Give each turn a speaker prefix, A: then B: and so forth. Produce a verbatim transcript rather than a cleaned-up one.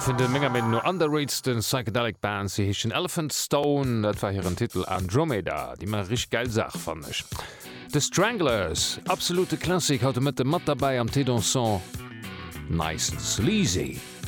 A: vun de Menge mit no underratesten psychedelic Bands sie hechen Elephant Stone, dat war hireieren Titel Andromeda, die man rich geil Sach fannech. The Stranglers, absolute Klassik haut mit dem Mat dabei am T-Donson. Nice and sleazy.